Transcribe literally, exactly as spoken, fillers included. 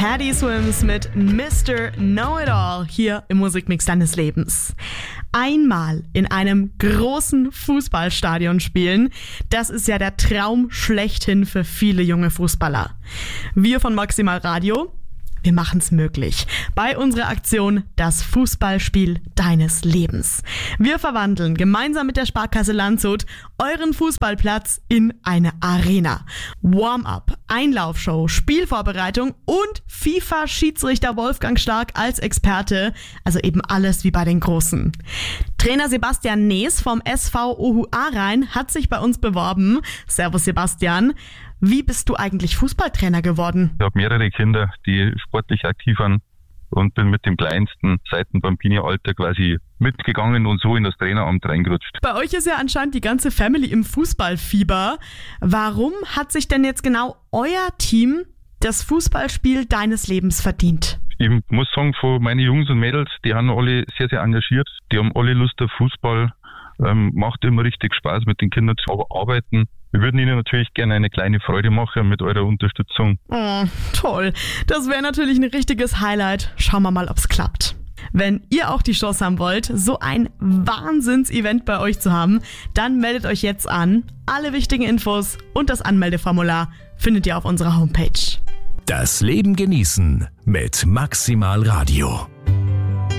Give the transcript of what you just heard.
Teddy Swims mit Mister Know-It-All hier im Musikmix deines Lebens. Einmal in einem großen Fußballstadion spielen, das ist ja der Traum schlechthin für viele junge Fußballer. Wir von Maximal Radio, wir machen es möglich. Bei unserer Aktion Das Fußballspiel deines Lebens. Wir verwandeln gemeinsam mit der Sparkasse Landshut euren Fußballplatz in eine Arena. Warm-up, Einlaufshow, Spielvorbereitung und FIFA-Schiedsrichter Wolfgang Stark als Experte. Also eben alles wie bei den Großen. Trainer Sebastian Nees vom S V Ohuarhein hat sich bei uns beworben. Servus Sebastian. Wie bist du eigentlich Fußballtrainer geworden? Ich habe mehrere Kinder, die sportlich aktiv sind und bin mit dem Kleinsten seit dem Bambini-Alter quasi mitgegangen und so in das Traineramt reingerutscht. Bei euch ist ja anscheinend die ganze Family im Fußballfieber. Warum hat sich denn jetzt genau euer Team das Fußballspiel deines Lebens verdient? Ich muss sagen, von meinen Jungs und Mädels, die haben alle sehr, sehr engagiert. Die haben alle Lust auf Fußball. Ähm, macht immer richtig Spaß, mit den Kindern zu arbeiten. Wir würden Ihnen natürlich gerne eine kleine Freude machen mit eurer Unterstützung. Oh, toll. Das wäre natürlich ein richtiges Highlight. Schauen wir mal, ob's klappt. Wenn ihr auch die Chance haben wollt, so ein Wahnsinns-Event bei euch zu haben, dann meldet euch jetzt an. Alle wichtigen Infos und das Anmeldeformular findet ihr auf unserer Homepage. Das Leben genießen mit Maximal Radio.